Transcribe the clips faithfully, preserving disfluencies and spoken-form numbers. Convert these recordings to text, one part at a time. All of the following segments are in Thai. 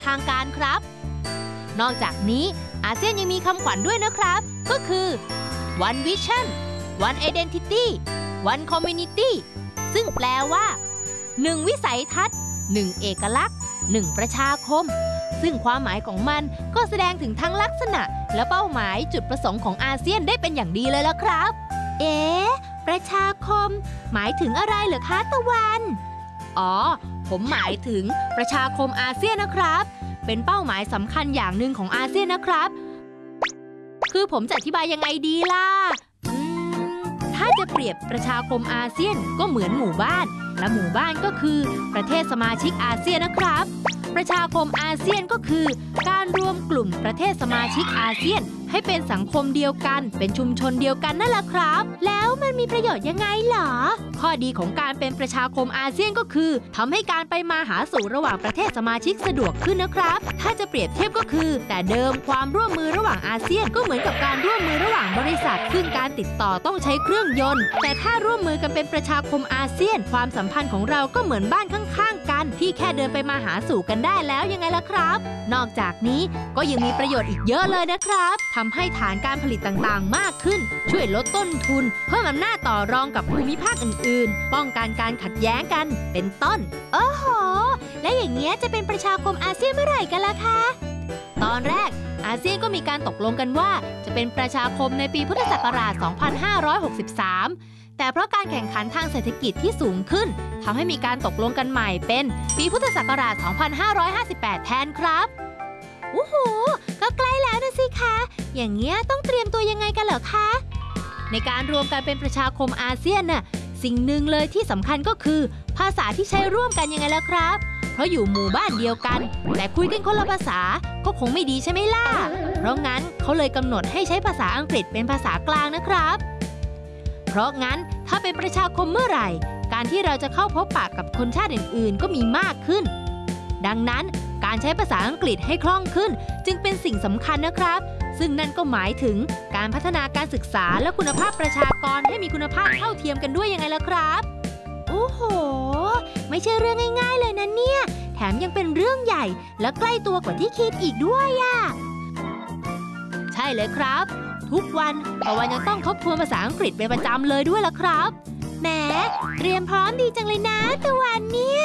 ทางการครับนอกจากนี้อาเซียนยังมีคำขวัญด้วยนะครับก็คือ one vision one identity one community ซึ่งแปลว่าหนึ่งวิสัยทัศน์หนึ่งเอกลักษณ์หนึ่งประชาคมซึ่งความหมายของมันก็แสดงถึงทั้งลักษณะและเป้าหมายจุดประสงค์ของอาเซียนได้เป็นอย่างดีเลยล่ะครับเอ๊ะประชาคมหมายถึงอะไรเหรอคะตะวันอ๋อผมหมายถึงประชาคมอาเซียนนะครับเป็นเป้าหมายสำคัญอย่างหนึ่งของอาเซียนนะครับคือผมจะอธิบายยังไงดีล่ะอืมถ้าจะเปรียบประชาคมอาเซียนก็เหมือนหมู่บ้านและหมู่บ้านก็คือประเทศสมาชิกอาเซียนนะครับประชาคมอาเซียนก็คือการรวมกลุ่มประเทศสมาชิกอาเซียนให้เป็นสังคมเดียวกันเป็นชุมชนเดียวกันนั่นแหละครับแล้วมันมีประโยชน์ยังไงเหรอข้อดีของการเป็นประชาคมอาเซียนก็คือทำให้การไปมาหาสู่ระหว่างประเทศสมาชิกสะดวกขึ้นนะครับถ้าจะเปรียบเทียบก็คือแต่เดิมความร่วมมือระหว่างอาเซียนก็เหมือนกับการร่วมมือระหว่างบริษัทซึ่งการติดต่อต้องใช้เครื่องยนต์แต่ถ้าร่วมมือกันเป็นประชาคมอาเซียนความสัมพันธ์ของเราก็เหมือนบ้านข้างๆกันที่แค่เดินไปมาหาสู่กันได้แล้วยังไงล่ะครับนอกจากนี้ก็ยังมีประโยชน์อีกเยอะเลยนะครับทำให้ฐานการผลิตต่างๆมากขึ้นช่วยลดต้นทุนเพิ่มอำนาจต่อรองกับภูมิภาคอื่นๆป้องกันการขัดแย้งกันเป็นต้นโอ้โหและอย่างเงี้ยจะเป็นประชาคมอาเซียนเมื่อไหร่กันล่ะคะตอนแรกอาเซียนก็มีการตกลงกันว่าจะเป็นประชาคมในปีพุทธศักราช สองพันห้าร้อยหกสิบสาม แต่เพราะการแข่งขันทางเศรษฐกิจที่สูงขึ้นทำให้มีการตกลงกันใหม่เป็นปีพุทธศักราช สองพันห้าร้อยห้าสิบแปด แทนครับโอ้โหก็ใกล้แล้วนะสิคะอย่างเงี้ยต้องเตรียมตัวยังไงกันเหรอคะในการรวมกันเป็นประชาคมอาเซียนน่ะสิ่งหนึ่งเลยที่สำคัญก็คือภาษาที่ใช้ร่วมกันยังไงล่ะครับเพราะอยู่หมู่บ้านเดียวกันแต่คุยกันคนละภาษาก็คงไม่ดีใช่ไหมล่ะเพราะงั้นเขาเลยกำหนดให้ใช้ภาษาอังกฤษเป็นภาษากลางนะครับเพราะงั้นถ้าเป็นประชาคมเมื่อไหร่การที่เราจะเข้าพบปะกับคนชาติอื่นๆก็มีมากขึ้นดังนั้นการใช้ภาษาอังกฤษให้คล่องขึ้นจึงเป็นสิ่งสำคัญนะครับซึ่งนั่นก็หมายถึงการพัฒนาการศึกษาและคุณภาพประชากรให้มีคุณภาพเท่าเทียมกันด้วยยังไงล่ะครับโอ้โหไม่ใช่เรื่องง่ายๆเลยนะเนี่ยแถมยังเป็นเรื่องใหญ่และใกล้ตัวกว่าที่คิดอีกด้วยอ่ะใช่เลยครับทุกวันตะวันยังต้องทบทวนภาษาอังกฤษเป็นประจำเลยด้วยล่ะครับแหมเตรียมพร้อมดีจังเลยนะตะวันเนี่ย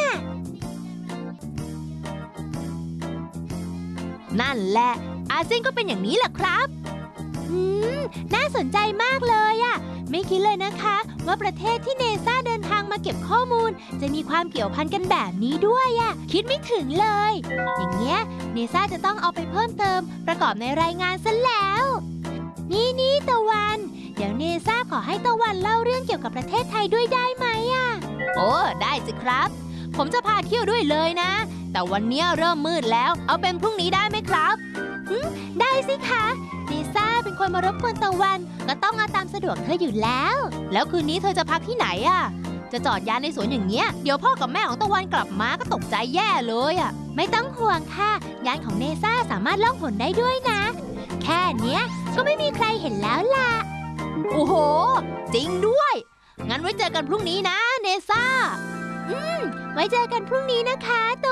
นั่นแหละอาเซียนก็เป็นอย่างนี้แหละครับอืมน่าสนใจมากเลยอะไม่คิดเลยนะคะว่าประเทศที่เนซ่าเดินทางมาเก็บข้อมูลจะมีความเกี่ยวพันกันแบบนี้ด้วยอะคิดไม่ถึงเลยอย่างเงี้ยเนซ่าจะต้องเอาไปเพิ่มเติมประกอบในรายงานซะแล้วนี่นี่ตะวันเดี๋ยวเนซ่าขอให้ตะวันเล่าเรื่องเกี่ยวกับประเทศไทยด้วยได้ไหมอะโอ้ได้สิครับผมจะพาเที่ยวด้วยเลยนะแต่วันนี้เริ่มมืดแล้วเอาเป็นพรุ่งนี้ได้ไหมครับได้สิคะเนซ่าเป็นคนมารบกวนตะวันก็ต้องเอาตามสะดวกเธออยู่แล้วแล้วคืนนี้เธอจะพักที่ไหนอ่ะจะจอดยานในสวนอย่างเงี้ยเดี๋ยวพ่อกับแม่ของตะวันกลับมาก็ตกใจแย่เลยอ่ะไม่ต้องห่วงค่ะยานของเนซ่าสามารถล่องหนได้ด้วยนะแค่เนี้ยก็ไม่มีใครเห็นแล้วล่ะโอ้โหจริงด้วยงั้นไว้เจอกันพรุ่งนี้นะเนซ่าอืมไว้เจอกันพรุ่งนี้นะคะต